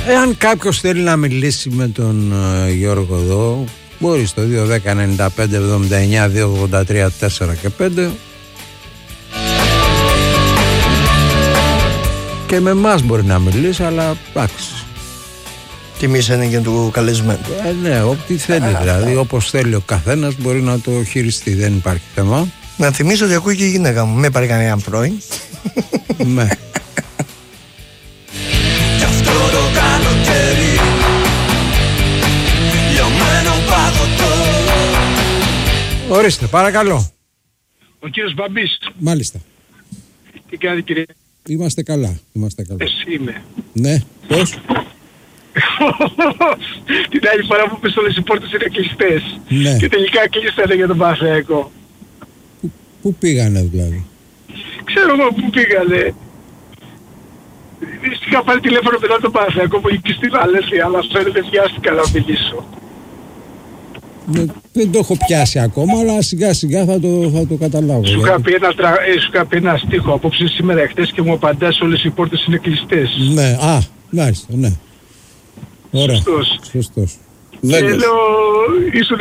Εάν κάποιος θέλει να μιλήσει με τον Γιώργο εδώ, μπορεί στο 210 95 79 283 4 και 5 και με εμάς μπορεί να μιλήσει, αλλά εντάξει. Τιμής είναι και του καλεσμένου. Ναι, ό,τι θέλει δηλαδή, όπως θέλει ο καθένας μπορεί να το χειριστεί, δεν υπάρχει θέμα. Να θυμίσω ότι ακούει και η γυναίκα μου, με πάρει κανέναν πρώην. Ναι. Ορίστε, παρακαλώ. Ο κύριος Μπαμπής. Μάλιστα. Τι κάνει, κύριε? Είμαστε καλά, είμαστε καλά. Εσύ είμαι. Ναι, πώς? Την άλλη φορά που πες όλες οι πόρτες είναι κλειστές. Ναι. Και τελικά κλείστανε για τον Παναθηναϊκό. Πού πήγανε δηλαδή? Ξέρω εγώ πού πήγανε. Είχα πάρει τηλέφωνο μετά τον Παναθηναϊκό που είχε στη Βαλένθια, αλλά φαίνεται βιάστηκα να μιλήσω. Ναι, δεν το έχω πιάσει ακόμα, αλλά σιγά σιγά θα το καταλάβω. Σου είχα πει ένα στίχο απόψε σήμερα εχθές και μου απαντάς όλες οι πόρτες είναι κλειστές. Ναι, μάλιστα, ναι. Ωραία. Σωστός. Και λέω, ήσουν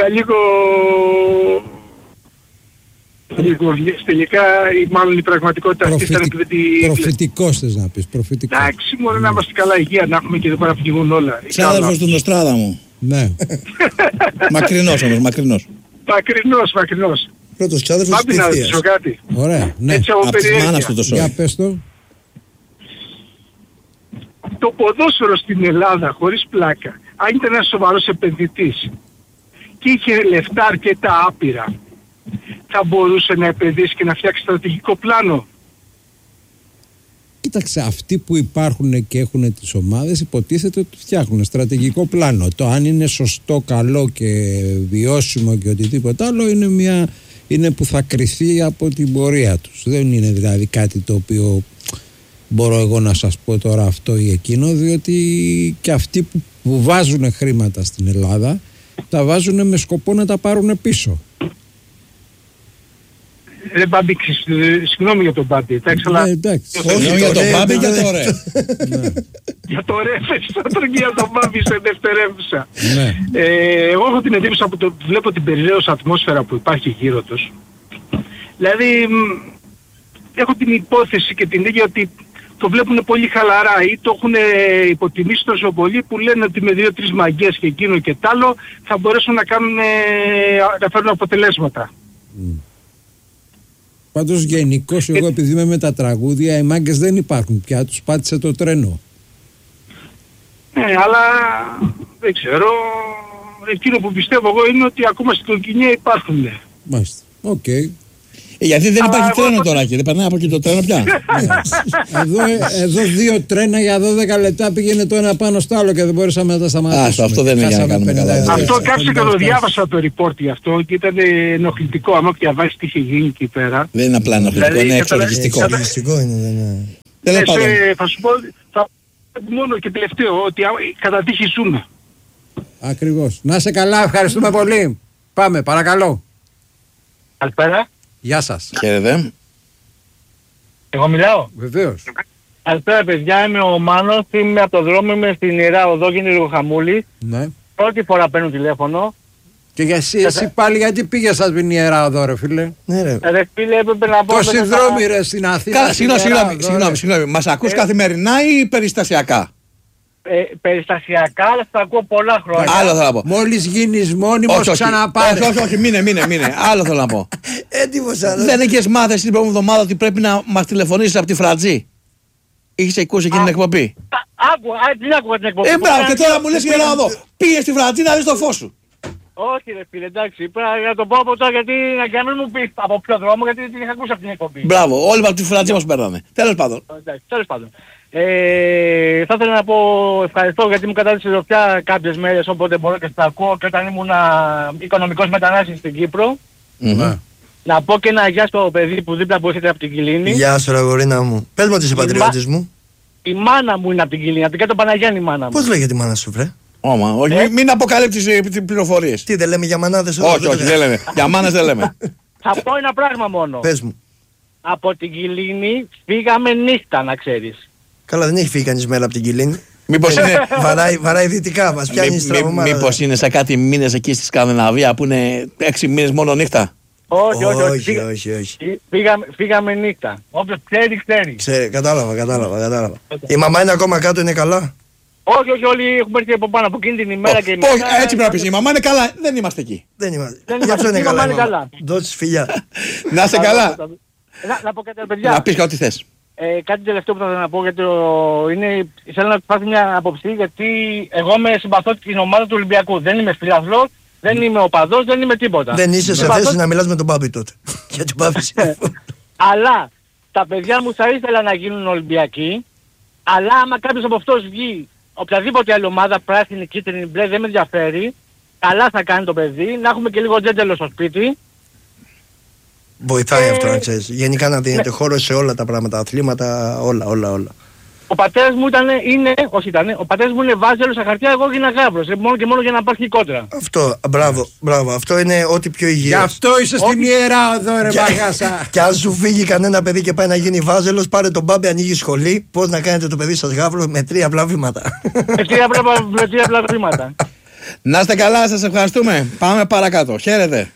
λίγο τελικά, μάλλον η πραγματικότητα αυτή ήταν επειδή... Προφητικός θες να πεις, προφητικός. Εντάξει, μόνο να είμαστε καλά υγεία, να έχουμε και εδώ πέρα πνιγούν όλα. Ξάδερφος του Νοστράδα μου. Ναι. Μακρινός όμως, μακρινός. Μακρινός. Πρώτος ξάδερφος της Θείας. Πάμε να ρωτήσω κάτι. Ωραία, ναι. Έτσι από περιέργεια. Για πες το. Το ποδόσφαιρο στην Ελλάδα, χωρίς πλάκα, αν ήταν ένας σοβαρός επενδυτής και είχε λεφτά αρκετά άπειρα, θα μπορούσε να επενδύσει και να φτιάξει στρατηγικό πλάνο. Κοίταξε, αυτοί που υπάρχουν και έχουν τις ομάδες υποτίθεται ότι φτιάχνουν στρατηγικό πλάνο. Το αν είναι σωστό, καλό και βιώσιμο και οτιδήποτε άλλο είναι που θα κριθεί από την πορεία τους. Δεν είναι δηλαδή κάτι το οποίο μπορώ εγώ να σας πω τώρα αυτό ή εκείνο, διότι και αυτοί που βάζουν χρήματα στην Ελλάδα τα βάζουν με σκοπό να τα πάρουν πίσω. Μπάμπη, συγγνώμη για τον Μπάμπη, εντάξει, αλλά... Όχι για τον Μπάμπη, για το ρε. Για το ρε, περισσότερο και για τον Μπάμπη σε δευτερεύουσα. Εγώ έχω την εντύπωση από το βλέπω την περιραίωσα ατμόσφαιρα που υπάρχει γύρω τους. Δηλαδή, έχω την υπόθεση και την ίδια ότι το βλέπουν πολύ χαλαρά ή το έχουν υποτιμήσει τόσο πολύ που λένε ότι με 2-3 μαγκές και εκείνο και τ' άλλο θα μπορέσουν να φέρουν αποτελέσματα. Πάντως γενικώς εγώ επειδή είμαι με τα τραγούδια, οι μάγκες δεν υπάρχουν πια, τους πάτησε το τρένο. Ναι, αλλά δεν ξέρω, εκείνο που πιστεύω εγώ είναι ότι ακόμα στην Κοκκινία υπάρχουν. Μάλιστα, οκ. Γιατί δεν υπάρχει τρένο τώρα και δεν περνάει από εκεί το τρένο πια. Εδώ 2 τρένα για 12 λεπτά πήγαινε το ένα πάνω στο άλλο και δεν μπορούσαμε να τα σταματήσουμε. Αυτό δεν είναι για να κάνουμε καλά. Αυτό κάτσε και το διάβασα το report γι' αυτό και ήταν ενοχλητικό. Άμα διαβάσεις τι είχε γίνει εκεί πέρα. Δεν είναι απλά ενοχλητικό, είναι εξοργιστικό. Εξοργιστικό είναι. Θα σου πω μόνο και τελευταίο ότι κατά τύχη ζούμε. Ακριβώς. Να είσαι καλά, ευχαριστούμε πολύ. Πάμε, παρακαλώ. Καλησπέρα. Γεια σας. Χαίρετε. Εγώ μιλάω. Βεβαίως. Καλησπέρα παιδιά, είμαι ο Μάνος, είμαι από το δρόμο, είμαι στην Ιερά Οδό, Γινηργοχαμούλη. Ναι. Πρώτη φορά παίρνω τηλέφωνο. Και για εσύ πάλι γιατί πήγες σας την Ιερά Οδό ρε φίλε? Ναι ρε. Ρε φίλε έπρεπε να πω... Το συνδρόμι ρε στην Αθήνα. Συγγνώμη. Μας ακούς καθημερινά ή περιστασιακά? Περιστασιακά, αλλά θα ακούω πολλά χρόνια. Άλλο θέλω να πω. Μόλις γίνεις μόνιμος ξαναπάρε. Όχι, μείνε. Άλλο θέλω να πω. Έτοιμος άλλο. Δεν έχεις μάθει την προηγούμενη εβδομάδα ότι πρέπει να μας τηλεφωνήσεις από τη Φρατζή? Είχες ακούσει εκείνη την εκπομπή? Δεν άκουγα την εκπομπή. Μπράβο, και τώρα μου λες για να δω. Πήγες στη Φρατζή να δεις το φως σου. Όχι ρε φίλε, εντάξει, πρέπει να το πω από τώρα γιατί να μην μου πεις από ποιο δρόμο γιατί την είχα ακούσει αυτή την εκπομπή. Μπράβο, όλοι από τη Φρατζή μας περνάνε. Τέλος πάντων. Θα ήθελα να πω ευχαριστώ γιατί μου κατάδειξε ζωφιά κάποιες μέρες όποτε μπορώ και στα ακούω και όταν ήμουν οικονομικός μετανάστης στην Κύπρο. Να πω και ένα γεια στο παιδί που δίπλα που έχετε από την Κιλίνη. Γεια σου αγορίνα μου. Πες μου ότι είσαι πατριώτης μου. Η μάνα μου είναι από την Κιλίνη, από την κάτω Παναγιάννη η μάνα μου. Πώς λέγεται η μάνα σου βρε? Όχι, μην αποκαλύψεις τις πληροφορίες. Τι δεν λέμε για μανάδες εδώ? Όχι, δεν λέμε. Για μάνες δεν λέμε. Θα πω ένα πράγμα μόνο. Πες μου. Από την Κιλίνη φύγαμε νύχτα να ξέρεις. Καλά δεν έχει φύγει κανείς μέρα από την Κιλίνη. Μήπως είναι. Βαράει δυτικά, μας πιάνει στραβωμάρα. Μήπως είναι σαν κάτι μήνες εκεί στη Σκανδιναβία που είναι 6 μήνες μόνο νύχτα. Όχι. Φύγαμε νύχτα. Όποιος ξέρει. Κατάλαβα. Η μαμά είναι ακόμα κάτω, είναι καλά. Όχι, όλοι έχουμε έρθει από πάνω από εκείνη την ημέρα και όχι, έτσι πρέπει να πεις. Η μαμά είναι καλά. Δεν είμαστε εκεί. Δεν είμαστε. Γι' αυτό είναι καλά. Δώσεις φιλιά. Να είσαι καλά. Να πω κάτι, παιδιά. Να πεις ό,τι θες. Κάτι τελευταίο που θα ήθελα να πω, γιατί θέλω να εκφράσω μια άποψη, γιατί εγώ με συμπαθώ την ομάδα του Ολυμπιακού. Δεν είμαι φιλαθλός, δεν είμαι οπαδός, δεν είμαι τίποτα. Δεν είσαι σε θέση να μιλάς με τον Πάπη τότε. Γιατί ο Πάπης. Αλλά τα παιδιά μου θα ήθελα να γίνουν Ολυμπιακοί, αλλά άμα κάποιος από αυτός βγει οποιαδήποτε άλλη ομάδα, πράσινη, κίτρινη, μπλε, δεν με ενδιαφέρει, καλά θα κάνει το παιδί, να έχουμε και λίγο τζέντελο στο σπίτι. Βοηθάει αυτό να ξέρεις. Γενικά να δίνεται χώρο σε όλα τα πράγματα, αθλήματα, όλα. Ο πατέρας μου ο πατέρας μου είναι βάζελος στα χαρτιά, εγώ έγινα γάβρος, μόνο και μόνο για να υπάρχει κόντρα. Αυτό, μπράβο, αυτό είναι ό,τι πιο υγιές. Γι' αυτό είσαι στην Ιερά Οδό, ρε Μαγάσα. Και αν σου φύγει κανένα παιδί και πάει να γίνει βάζελος, πάρε τον Μπάμπη, ανοίγει σχολή, πώς να κάνετε το παιδί σας γάβρο με 3 απλά βήματα. Με 3 απλά βήματα. Να είστε καλά, σας ευχαριστούμε. Πάμε παρακάτω. Χαίρετε.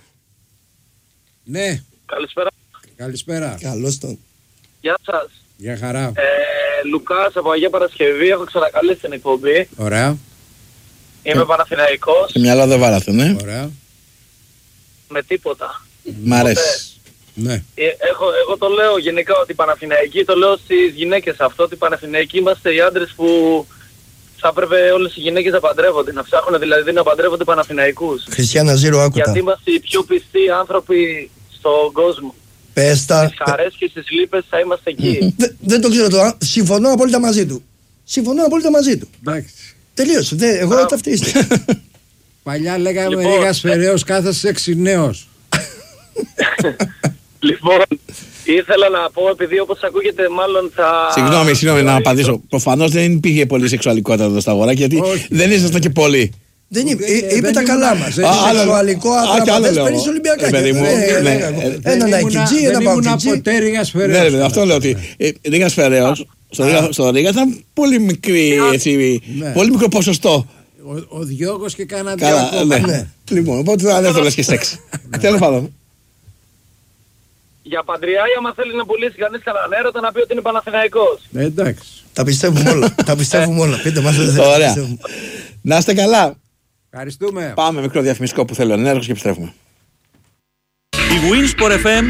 Ναι. Καλησπέρα. Καλώς τον. Γεια σας. Γεια χαρά. Λουκάς από Αγία Παρασκευή, έχω ξανακαλέσει την εκπομπή. Ωραία. Είμαι Παναθηναϊκός. Σε μυαλό δεν βάλατε, ναι. Ωραία. Με τίποτα. Μ' αρέσει. Ναι. Εγώ το λέω γενικά ότι οι Παναθηναϊκοί, το λέω στις γυναίκες αυτό, ότι οι Παναθηναϊκοί είμαστε οι άντρες που θα έπρεπε όλες οι γυναίκες να παντρεύονται, να ψάχνουν δηλαδή να παντρεύονται Παναθηναϊκούς. Χριστιανά Ζήρο, άκουτα. Γιατί είμαστε οι πιο πιστοί άνθρωποι στον κόσμο. Πες τα. Στις χαρές και στις λύπες θα είμαστε εκεί. Δεν το ξέρω τώρα. Συμφωνώ απόλυτα μαζί του. Εντάξει. Τελείωσε. Εγώ ταυτίστηκα. Παλιά λέγαμε Λοιπόν, Ρήγας Φεραίος κάθεσαι 6 νέος. Λοιπόν, ήθελα να πω, επειδή όπως ακούγεται μάλλον θα... Συγγνώμη να απαντήσω. Προφανώς δεν υπήρχε πολύ σεξουαλικότητα εδώ στα αγοράκια, γιατί δεν ήσασταν και πολλοί. Δεν είπε τα καλά μας. Σεξουαλικό άδραμα, παίρνεις Ολυμπιακά. Ένα Ναϊκιτζή, ένα Παουτζή. Ποτέ Ρήγας Φεραίος. Ναι, αυτό λέω ότι Ρήγας Φεραίος, στο Ρήγα ήταν πολύ μικρή, πολύ μικρό ποσοστό. Ο Διώγος και κάνα Καλά, Διώγο. ναι. Λοιπόν, οπότε δεν θέλεις και σεξ. Τέλος πάντων. Για Παντριάη, άμα θέλει να πουλήσει κανείς κανέναν έρωτα, να πει ότι είναι Παναθηναϊκός. Εντάξει. Τα πιστεύουμε όλα. Πείτε μας ότι δεν Ωραία. πιστεύουμε. Να είστε καλά. Ευχαριστούμε. Πάμε μικρό διαφημιστικό που θέλω ενέργος και επιστρέφουμε. Η Winsport FM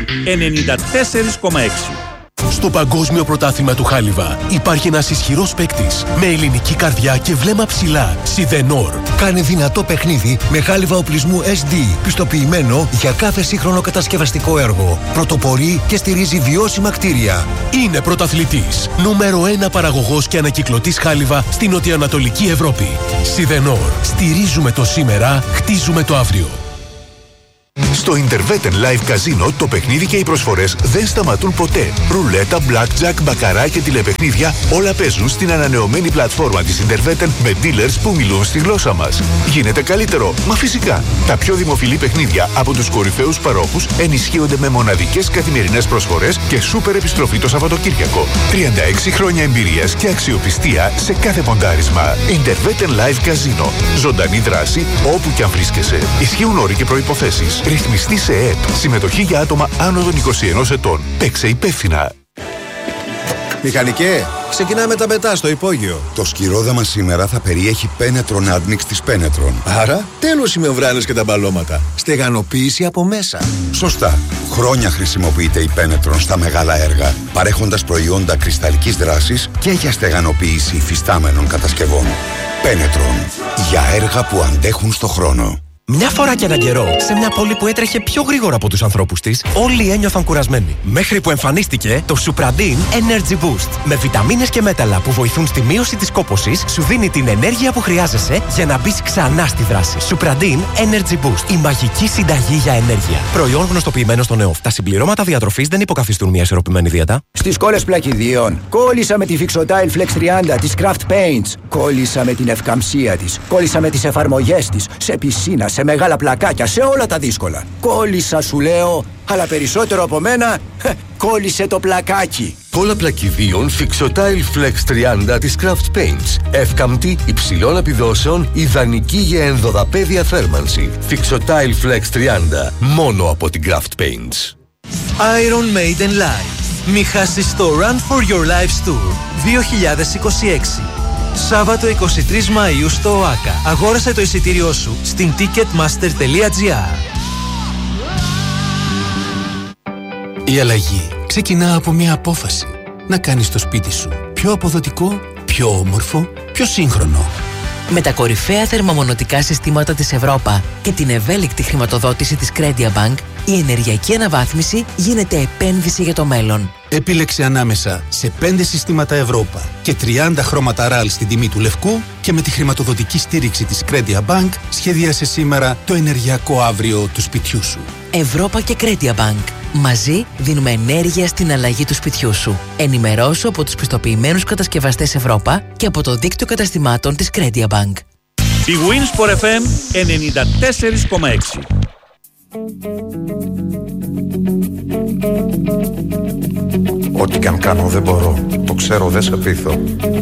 94,6. Στο Παγκόσμιο Πρωτάθλημα του Χάλιβα υπάρχει ένας ισχυρός παίκτης με ελληνική καρδιά και βλέμμα ψηλά. Σιδενόρ. Κάνει δυνατό παιχνίδι με χάλιβα οπλισμού SD, πιστοποιημένο για κάθε σύγχρονο κατασκευαστικό έργο. Πρωτοπορεί και στηρίζει βιώσιμα κτίρια. Είναι πρωταθλητής. Νούμερο 1 παραγωγός και ανακυκλωτής χάλιβα στην νοτιοανατολική Ευρώπη. Σιδενόρ. Στηρίζουμε το σήμερα, χτίζουμε το αύριο. Στο Interveten Live Casino το παιχνίδι και οι προσφορές δεν σταματούν ποτέ. Ρουλέτα, blackjack, μπακαρά και τηλεπαιχνίδια όλα παίζουν στην ανανεωμένη πλατφόρμα της Interveten με dealers που μιλούν στη γλώσσα μας. Γίνεται καλύτερο, μα φυσικά. Τα πιο δημοφιλή παιχνίδια από τους κορυφαίους παρόχους ενισχύονται με μοναδικές καθημερινές προσφορές και σούπερ επιστροφή το Σαββατοκύριακο. 36 χρόνια εμπειρίας και αξιοπιστία σε κάθε ποντάρισμα. Interveten Live Casino. Ζωντανή δράση όπου κι αν βρίσκεσαι. Ισχύουν όροι και προϋποθέσεις. Ρυθμιστή σε ΕΕΠ. Συμμετοχή για άτομα άνω των 21 ετών. Παίξε υπεύθυνα. Μηχανικέ, ξεκινάμε τα πετά στο υπόγειο. Το σκυρόδαμα σήμερα θα περιέχει Penetron Admix της Penetron. Άρα, τέλος οι μεμβράνες και τα μπαλώματα. Στεγανοποίηση από μέσα. Σωστά. Χρόνια χρησιμοποιείται η Penetron στα μεγάλα έργα, παρέχοντας προϊόντα κρυσταλλικής δράσης και για στεγανοποίηση υφιστάμενων κατασκευών. Penetron. Για έργα που αντέχουν στο χρόνο. Μια φορά και έναν καιρό, σε μια πόλη που έτρεχε πιο γρήγορα από τους ανθρώπους της, όλοι ένιωθαν κουρασμένοι. Μέχρι που εμφανίστηκε το Supradin Energy Boost. Με βιταμίνες και μέταλλα που βοηθούν στη μείωση της κόπωσης, σου δίνει την ενέργεια που χρειάζεσαι για να μπεις ξανά στη δράση. Supradin Energy Boost. Η μαγική συνταγή για ενέργεια. Προϊόν γνωστοποιημένο στον ΕΟΦ. Τα συμπληρώματα διατροφής δεν υποκαθιστούν μια ισορροπημένη δίαιτα. Στις κόλλες πλακιδίων. Κόλλησα με τη Fixotile Flex 30 της Craft Paints. Κόλλησα με την ευκαμψία της. Κόλλησα με τις εφαρμογές της. Σε πισίνα, σε μεγάλα πλακάκια, σε όλα τα δύσκολα. Κόλλησα, σου λέω, αλλά περισσότερο από μένα, κόλλησε το πλακάκι. Κόλλα πλακιδίων Fixotile Flex 30 της Craft Paints. Εύκαμπτη, υψηλών επιδόσεων, ιδανική για ενδοδαπέδια θέρμανση. Fixotile Flex 30, μόνο από την Craft Paints. Iron Maiden Live. Μη χάσεις το Run for Your Lives Tour 2026. Σάββατο 23 Μαΐου στο ΟΑΚΑ. Αγόρασε το εισιτήριό σου στην ticketmaster.gr. Η αλλαγή ξεκινά από μια απόφαση. Να κάνεις το σπίτι σου πιο αποδοτικό, πιο όμορφο, πιο σύγχρονο. Με τα κορυφαία θερμομονωτικά συστήματα της Ευρώπα και την ευέλικτη χρηματοδότηση της Credia Bank, η ενεργειακή αναβάθμιση γίνεται επένδυση για το μέλλον. Επίλεξε ανάμεσα σε 5 συστήματα Ευρώπα και 30 χρώματα RAL στην τιμή του λευκού και με τη χρηματοδοτική στήριξη της Credia Bank σχεδίασε σήμερα το ενεργειακό αύριο του σπιτιού σου. Ευρώπα και Credia Bank. Μαζί δίνουμε ενέργεια στην αλλαγή του σπιτιού σου. Ενημερώσου από τους πιστοποιημένους κατασκευαστές Ευρώπα και από το δίκτυο καταστημάτων της Credia Bank. Η Winsport FM 94,6. Ό,τι κι αν κάνω δεν μπορώ. Το ξέρω, δεν σε πείθω.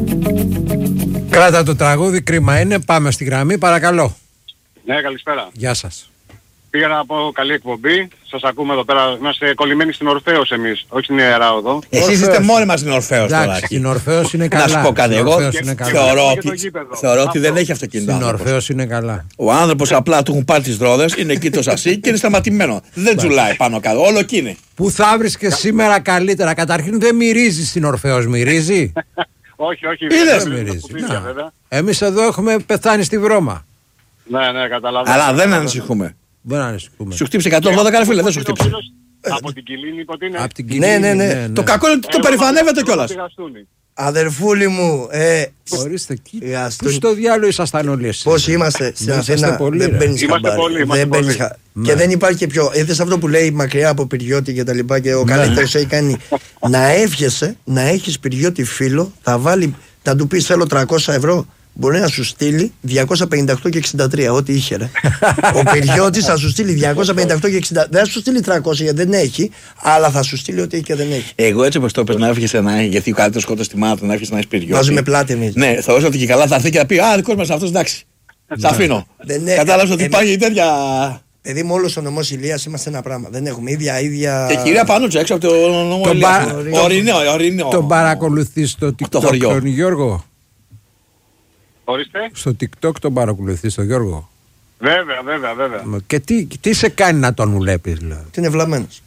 Κράτα το τραγούδι, κρίμα είναι. Πάμε στη γραμμή, παρακαλώ. Ναι, καλησπέρα. Γεια σας. Πήγα να πω καλή εκπομπή. Σας ακούμε εδώ πέρα. Είμαστε κολλημένοι στην Ορφέως εμείς, όχι στην Ιερά Οδό. Εσείς είστε μόνοι μας στην Ορφέως τώρα. Στην Ορφέως είναι καλά. Να σου πω κάτι, εγώ θεωρώ ότι δεν έχει αυτοκίνητο. Στην Ορφέως είναι καλά. Ο άνθρωπος απλά του έχουν πάρει τις ρόδες, είναι εκεί το σασί και είναι σταματημένο. Δεν τζουλάει πάνω κάτω, όλο εκεί είναι. Πού θα βρεις και σήμερα καλύτερα? Καταρχήν δεν μυρίζει στην Ορφέως, μυρίζει? Όχι, δεν μυρίζει. Εμείς εδώ έχουμε πεθάνει στη βρώμα. Ναι, καταλαβαίνω. Αλλά δεν ανησυχούμε. Δεν ανησυχούμε. Σου χτύπησε 180 φίλε, δεν σου χτύπησε. Από την Κιλίνη πότε είναι? Από την Κιλίνη, ναι. Το κακό είναι ότι το περηφανεύεται κιόλας. Αδερφούλη μου, ορίστε, πού στο διάλογο ήσασταν όλοι εσείς? Πώς είμαστε στην Αθήνα? Δεν μπαίνεις χαμπάρι. Και δεν υπάρχει και πιο. Είδες αυτό που λέει μακριά από Πυριώτη και τα λοιπά, και ο καλύτερος έχει κάνει να εύχεσαι να έχεις Πυριώτη φίλο, θα του πεις θέλω 300 ευρώ. Μπορεί να σου στείλει 258 και 63, ό,τι είχε ρε. Ο Πυριώτης θα σου στείλει 258 και 60. Δεν θα σου στείλει 300 γιατί δεν έχει, αλλά θα σου στείλει ό,τι έχει και δεν έχει. Εγώ έτσι όπως το είπες, να εύχεσαι να έχει, γιατί ο καλύτερος σκότος στη μάνα του να εύχεσαι να έχει Πυριώτη. Βάζουμε πλάτη εμείς. Ναι, θεωρώ ότι και καλά θα έρθει και θα πει α, δικός μας αυτός, εντάξει. Θα αφήνω. Κατάλαβες ότι υπάρχει τέτοια. Παιδί μου, όλος ο νομός Ηλίας είμαστε ένα πράγμα. Δεν έχουμε ίδια. Και κυρία Πανούτσα έξω από το νομό Ηλίας. Ορεινό. Τον παρακολουθείς στο TikTok τον Γιώργο? Ορίστε. Στο TikTok τον παρακολουθείς τον Γιώργο? Βέβαια. Και τι σε κάνει να τον βλέπεις, δηλαδή? Τι είναι βλαμμένος.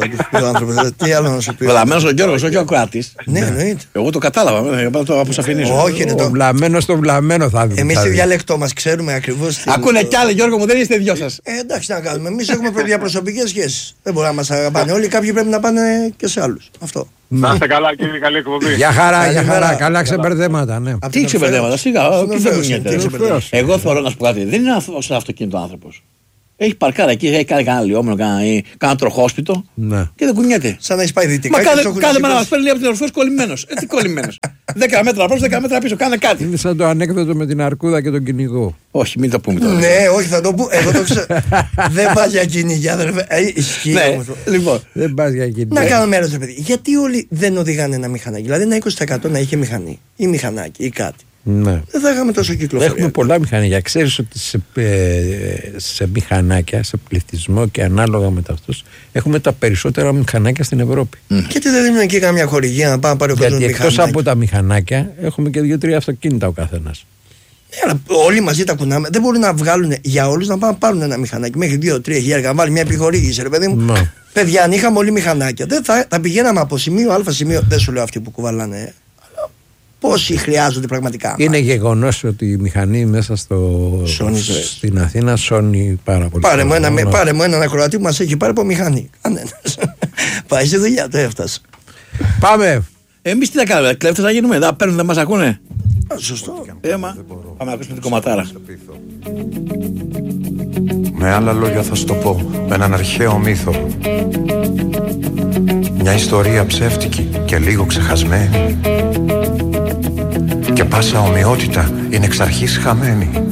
Τι άλλο να σου πει. Βλαμμένος ο Γιώργος, όχι ο Κράτη. Ναι, εννοείται. Εγώ το κατάλαβα, το αποσαφηνίζω. Όχι, είναι το βλαμμένος το βλαμμένο θα δει. Εμείς τη διαλέκτό μας ξέρουμε ακριβώς. Ακούνε κι άλλοι, Γιώργο μου, δεν είστε δυο σας. Εντάξει, να κάνουμε. Εμείς έχουμε διαπροσωπικές σχέσεις. Δεν μπορεί να μας αγαπάνε όλοι, κάποιοι πρέπει να πάνε και σε άλλους. Αυτό. Να είστε καλά, κύριε, καλή εκπομπή. Για χαρά, καλά ξεμπερδέματα, ναι. Τι ξεμπερδέματα, σιγά, τι δεν κουνιέται. Εγώ θέλω να σου πω κάτι, δεν είναι ως αυτοκίνητο άνθρωπος. Έχει παρκάρα εκεί, έχει κάνει κανένα λιόμενο, κανένα τροχόσπιτο και δεν κουνιέται. Σαν να έχει πάει δυτικά. Μα κάθε μέρα μας παίρνει από την Ορφέως κολλημένος. Τι κολλημένος? 10 μέτρα προς, 10 μέτρα πίσω, κάνε κάτι. Είναι σαν το ανέκδοτο με την αρκούδα και τον κυνηγό. Όχι, μην το πούμε τώρα. Ναι, όχι, θα το πούμε. Εγώ το ξέρω. Δεν πας για κυνηγιά, αδερφέ. Ισχύει όμως. Λοιπόν, δεν πας για κυνηγιά. Να κάνω μέρος, παιδί. Γιατί όλοι δεν οδηγάνε ένα μηχανάκι? Δηλαδή ένα 20% να είχε μηχανή ή μηχανάκι ή κάτι. Ναι. Δεν θα είχαμε τόσο κυκλοφορία. Έχουμε πολλά μηχανάκια. Ξέρεις ότι σε μηχανάκια, σε πληθυσμό και ανάλογα με αυτούς, έχουμε τα περισσότερα μηχανάκια στην Ευρώπη. Και τι δεν δίνουν εκεί καμιά χορηγία να πάμε να πάρει ο κόσμος μηχανάκι? Εκτός από τα μηχανάκια, έχουμε και 2-3 αυτοκίνητα ο καθένας. Ναι, αλλά όλοι μαζί τα κουνάμε. Δεν μπορούν να βγάλουν για όλους να πάνε να πάρουν ένα μηχανάκι μέχρι 2-3 χιλιάδες, να βάλει μια επιχορήγηση, ρε παιδί μου. Παιδιά, αν είχαμε όλοι μηχανάκια, δεν θα πηγαίναμε από σημείο Α σημείο. Δεν σου λέω αυτοί που κουβαλάνε. Πόσοι χρειάζονται πραγματικά? Είναι γεγονός ότι η μηχανή μέσα στην Αθήνα σώνει πάρα πολύ. Πάρε μου έναν ακροατή που μας έχει πάρει από μηχανή. Κανένας. Πάει στη δουλειά, το έφτασε. Πάμε. Εμείς τι θα κάνουμε, κλέφτες θα γίνουμε, δεν παίρνουν, δεν μας ακούνε. Σωστό. Πάμε να ακούσουμε την κομματάρα. Με άλλα λόγια θα σου το πω, με έναν αρχαίο μύθο. Μια ιστορία ψεύτικη και λίγο ξεχασμένη. Και πάσα ομοιότητα είναι εξ αρχής χαμένη.